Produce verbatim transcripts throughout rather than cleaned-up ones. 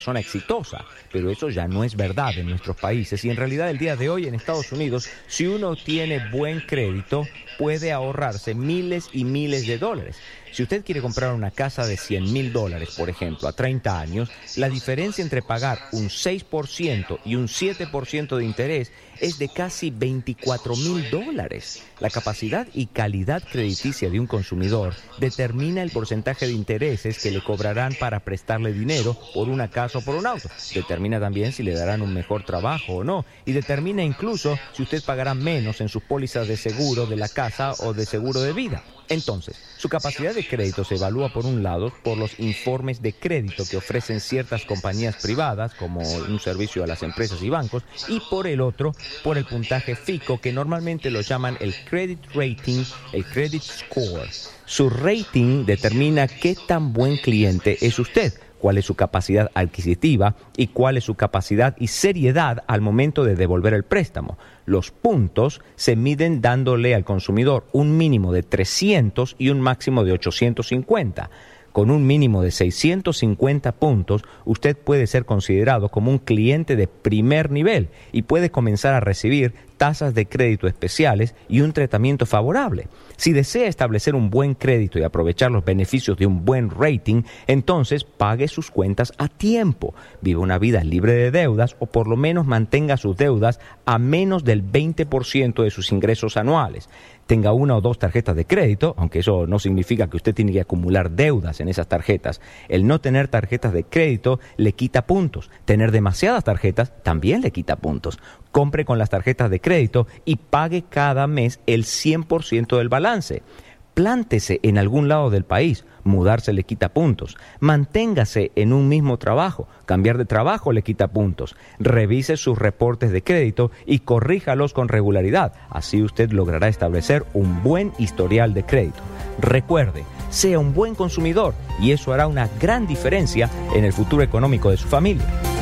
persona exitosa, pero eso ya no es verdad en nuestros países y en realidad el día de hoy en Estados Unidos, si uno tiene buen crédito, puede ahorrarse miles y miles de dólares. Si usted quiere comprar una casa de cien mil dólares, por ejemplo, a treinta años, la diferencia entre pagar un seis por ciento y un siete por ciento de interés es de casi veinticuatro mil dólares. La capacidad y calidad crediticia de un consumidor determina el porcentaje de intereses que le cobrarán para prestarle dinero por una casa o por un auto. Determina también si le darán un mejor trabajo o no. Y determina incluso si usted pagará menos en sus pólizas de seguro de la casa o de seguro de vida. Entonces, su capacidad de crédito se evalúa por un lado por los informes de crédito que ofrecen ciertas compañías privadas, como un servicio a las empresas y bancos, y por el otro, por el puntaje FICO, que normalmente lo llaman el Credit Rating, el Credit Score. Su rating determina qué tan buen cliente es usted, cuál es su capacidad adquisitiva y cuál es su capacidad y seriedad al momento de devolver el préstamo. Los puntos se miden dándole al consumidor un mínimo de trescientos y un máximo de ochocientos cincuenta. Con un mínimo de seiscientos cincuenta puntos, usted puede ser considerado como un cliente de primer nivel y puede comenzar a recibir tasas de crédito especiales y un tratamiento favorable. Si desea establecer un buen crédito y aprovechar los beneficios de un buen rating, entonces pague sus cuentas a tiempo, viva una vida libre de deudas o por lo menos mantenga sus deudas a menos del veinte por ciento de sus ingresos anuales. Tenga una o dos tarjetas de crédito, aunque eso no significa que usted tiene que acumular deudas en esas tarjetas. El no tener tarjetas de crédito le quita puntos. Tener demasiadas tarjetas también le quita puntos. Compre con las tarjetas de crédito y pague cada mes el cien por ciento del balance. Plántese en algún lado del país, mudarse le quita puntos. Manténgase en un mismo trabajo, cambiar de trabajo le quita puntos. Revise sus reportes de crédito y corríjalos con regularidad. Así usted logrará establecer un buen historial de crédito. Recuerde, sea un buen consumidor y eso hará una gran diferencia en el futuro económico de su familia.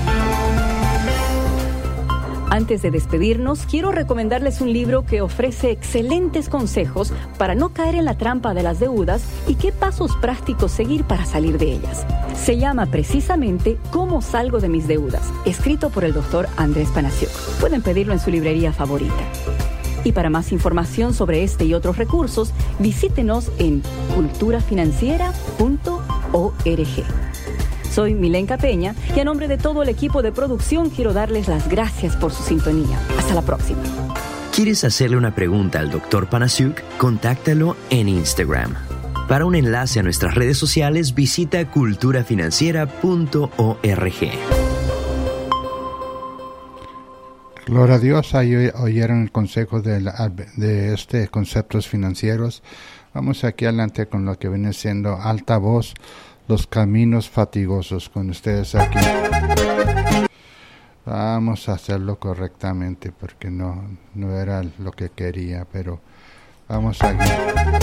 Antes de despedirnos, quiero recomendarles un libro que ofrece excelentes consejos para no caer en la trampa de las deudas y qué pasos prácticos seguir para salir de ellas. Se llama precisamente ¿Cómo salgo de mis deudas?, escrito por el doctor Andrés Panasiuk. Pueden pedirlo en su librería favorita. Y para más información sobre este y otros recursos, visítenos en cultura financiera punto org. Soy Milenka Peña y a nombre de todo el equipo de producción quiero darles las gracias por su sintonía. Hasta la próxima. ¿Quieres hacerle una pregunta al doctor Panasiuk? Contáctalo en Instagram. Para un enlace a nuestras redes sociales, visita cultura financiera punto org. Gloria a Dios, ahí oyeron el consejo de, la, de este conceptos financieros. Vamos aquí adelante con lo que viene siendo alta voz. Los caminos fatigosos con ustedes aquí. Vamos a hacerlo correctamente porque no, no era lo que quería, pero vamos aquí.